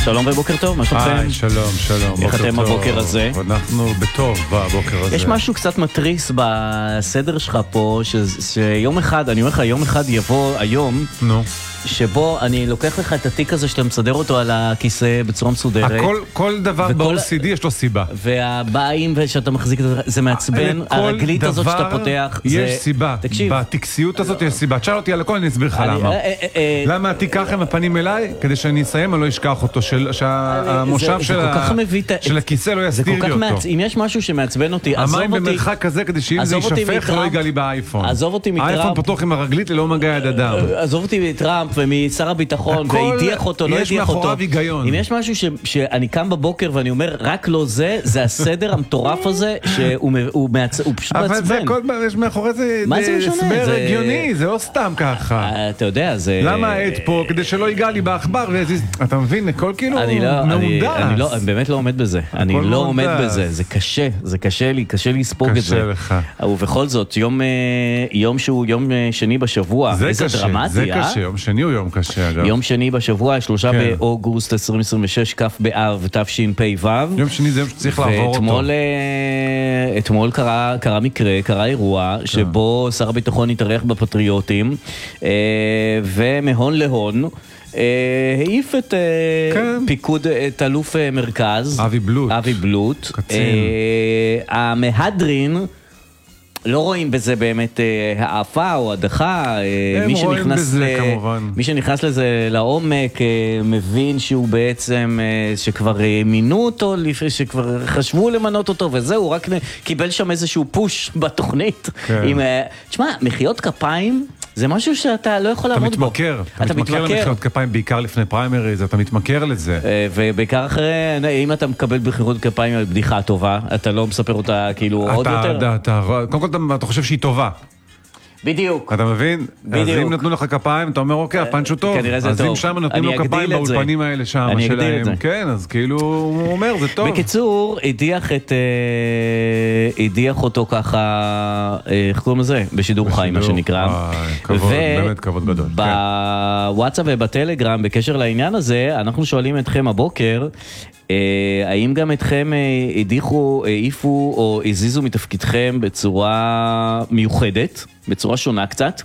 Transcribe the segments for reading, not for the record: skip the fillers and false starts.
שלום ובוקר טוב, מה שלומכם? שלום, שלום. איך אתם הבוקר הזה? אנחנו בטוב בבוקר הזה. יש משהו קצת מטריס בסדר שלך פה, שיום אחד, אני אומר לך, יום אחד יבוא היום, שבו אני לוקח לך את התיק הזה שאתה מסדר אותו על הכיסא בצורה מסודרת. כל דבר ב-OCD יש לו סיבה. והבאים שאתה מחזיק, זה מעצבן, הרגלית הזאת שאתה פותח. יש סיבה. תקשיב. בטקסיות הזאת יש סיבה. תשאל אותי על הכל, אני אסביר לך למה. למה התיק ככה עם הפנים אליי? כדי שאני אסיים, אני לא אשכח אותו. שהמושב של הכיסא לא יסתיר לי אותו. אם יש משהו שמעצבן אותי, עזוב אותי. המים במרחק כזה כדי שאם זה יישפך לא ייגע לי באייפון. עזוב אותי מטראמפ. האייפון פתוח עם הרגלית ללא מגע יד אדם. עזוב אותי מטראמפ ומשר הביטחון והדיח אותו, לא הדיח אותו. יש מאחוריו היגיון. אם יש משהו שאני קם בבוקר ואני אומר רק לא זה, זה הסדר המטורף הזה שהוא פשוט מעצבן. אבל זה הכל, יש מאחורי זה הסבר הגיוני, זה לא סתם ככה. אתה יודע, זה... למה העט פה? כדי שלא ייגע לי בעכבר, אתה מבין, הכל כאילו מהונדס. אני באמת לא עומד בזה. אני לא עומד בזה. זה קשה לי לספוג את זה. קשה לך. ובכל זאת, יום שהוא יום שני בשבוע, איזה דרמטי, זה קשה, יום שני הוא יום קשה, אגב. יום שני בשבוע, 3 באוגוסט 2026, כ' באב תשפ"ו. יום שני זה יום שצריך לעבור אותו. ואתמול קרה מקרה, קרה אירוע, שבו שר הביטחון התארח בפטריוטים, ומהון להון, העיף את פיקוד, את אלוף מרכז, אבי בלוט. המהדרין, לא רואים בזה באמת העפה או הדחה. מי שנכנס לזה לעומק מבין שהוא בעצם, שכבר מינו אותו, שכבר חשבו למנות אותו וזהו, רק קיבל שם איזשהו פוש בתוכנית. תשמע, מחיאות כפיים זה משהו שאתה לא יכול לעמוד בו. אתה מתמכר למחיאות כפיים, בעיקר לפני פריימריז, אתה מתמכר לזה. ובעיקר אחרי, אם אתה מקבל מחיאות כפיים על בדיחה טובה, אתה לא מספר אותה כאילו עוד יותר. קודם כל אתה חושב שהיא טובה. בדיוק. אתה מבין? אז אם נתנו לך כפיים, אתה אומר, אוקיי, הפאנץ' הוא טוב. אז אם שם נותנים לו כפיים באולפנים האלה שם, שלהם, כן, אז כאילו, הוא אומר, זה טוב. בקיצור, הדיח אותו ככה, איך קוראים לזה? בשידור חי, מה שנקרא. כבוד, באמת כבוד גדול. בוואטסאפ ובטלגרם, בקשר לעניין הזה, אנחנו שואלים אתכם הבוקר, האם גם אתכם העיפו או הזיזו מתפקידכם בצורה מיוחדת, בצורה שונה קצת?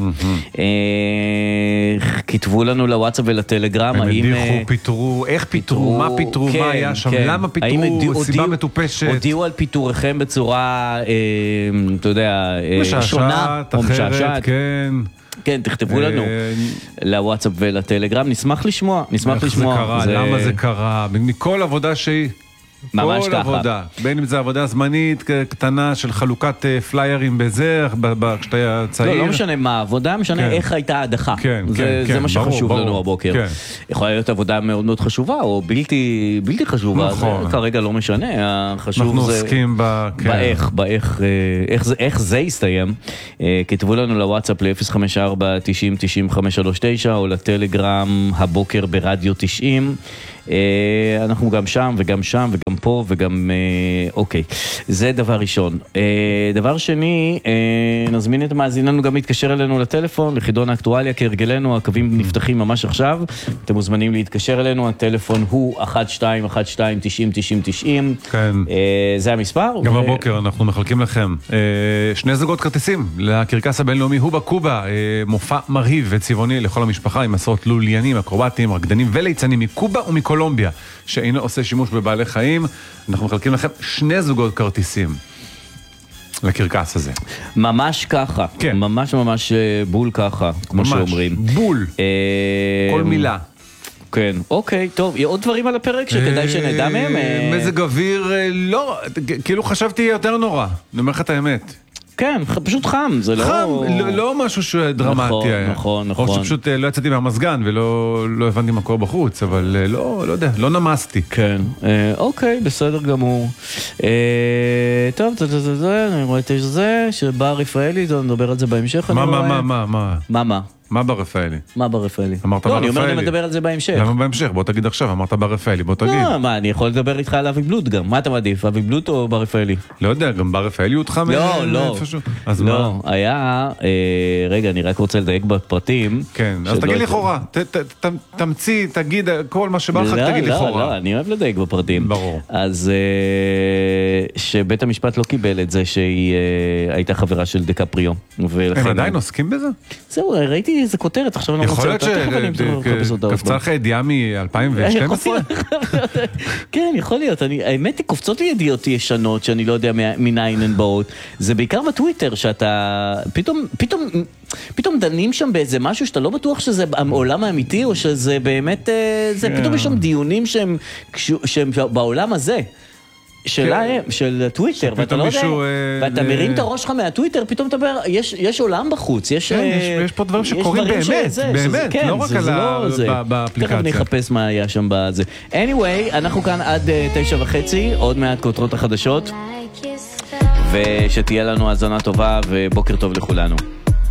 כתבו לנו לוואטסאפ ולטלגרם. הם הדיחו, פיתרו, איך פיתרו, מה פיתרו, מה היה שם, למה פיתרו, סיבה מטופשת. הודיעו על פיתורכם בצורה, אתה יודע, שונה או משעשעת. כן. כן, תכתבו לנו לוואטסאפ ולטלגרם, נשמח לשמוע, נשמח לשמוע. למה זה קרה, מכל עבודה שהיא, ממש ככה. עבודה, בין אם זה עבודה זמנית קטנה של חלוקת פליירים בזה, כשאתה צעיר. לא משנה מה העבודה, משנה איך הייתה ההדחה. זה מה שחשוב לנו הבוקר. יכולה להיות עבודה מאוד מאוד חשובה, או בלתי חשובה, זה כרגע לא משנה. אנחנו עוסקים באיך, איך זה יסתיים. כתבו לנו לוואטסאפ ל-054-90-9539, או לטלגרם הבוקר ברדיו 90. אנחנו גם שם וגם שם וגם פה וגם אוקיי, זה דבר ראשון. דבר שני, נזמין את מאזיננו גם להתקשר אלינו לטלפון, לחידון האקטואליה כהרגלנו, הקווים נפתחים ממש עכשיו, אתם מוזמנים להתקשר אלינו, הטלפון הוא 1212-90-90-90. כן. זה המספר. גם בבוקר אנחנו מחלקים לכם 2 זוגות כרטיסים לקרקס הבינלאומי הובה קובה, מופע מרהיב וצבעוני לכל המשפחה עם עשרות לוליינים, אקרובטים, רקדנים וליצנים מקובה ומקולומביה שאינו עושה שימוש בבעלי חיים. אנחנו מחלקים לכם 2 זוגות כרטיסים לקרקס הזה. ממש ככה, כן. ממש בול ככה, כמו ממש, שאומרים. בול, כל מילה. כן, אוקיי, טוב, עוד דברים על הפרק שכדאי שנדע מהם? מזג אוויר, לא, כאילו חשבתי יותר נורא, אני אומר לך את האמת. כן, פשוט חם, זה לא... חם, לא משהו שדרמטי היה. נכון. או שפשוט לא יצאתי מהמזגן ולא הבנתי מה קורה בחוץ, אבל לא יודע, לא נמסתי. כן, אוקיי, בסדר גמור. טוב, אני רואה את זה, שבר רפאלי, נדבר על זה בהמשך. מה? מה בר רפאלי? מה בר רפאלי? אמרת לא, בר אני אומר, רפאלי. אני מדבר על זה בהמשך. למה בהמשך? בוא תגיד עכשיו, אמרת בר רפאלי, בוא תגיד. לא, מה, אני יכול לדבר איתך על אבי בלוט גם. מה אתה מעדיף, אבי בלוט או בר רפאלי? לא יודע, גם בר רפאלי אותך לא. אז לא, מה? היה, רגע, אני רק רוצה לדייק בפרטים. כן, אז תגיד לכאורה, תמציא, תגיד, כל מה שבא לך, תגיד לכאורה. לא, אני אוהב לדייק בפרטים. ברור. אז שבית המשפט לא קיבל את זה שהיא הייתה חברה של דקפריו. הם עדיין עוסקים בזה? זהו, ראיתי איזה כותרת, עכשיו אני יכול רוצה להיות שקפצה לך ידיעה מ-2012? כן, יכול להיות. האמת היא, קופצות לי ידיעות ישנות שאני לא יודע מניין הן באות. זה בעיקר בטוויטר שאתה פתאום דנים שם באיזה משהו שאתה לא בטוח שזה העולם האמיתי או שזה באמת, פתאום יש שם דיונים שהם בעולם הזה. של טוויטר, ואתה לא יודע, ואתה מרים את הראש שלך מהטוויטר, פתאום אתה אומר, יש עולם בחוץ, יש פה דברים שקורים באמת, לא רק באפליקציה. תכף נחפש מה היה שם בזה. anyway, אנחנו כאן עד 9:30, עוד מעט כותרות החדשות, ושתהיה לנו האזנה טובה ובוקר טוב לכולנו.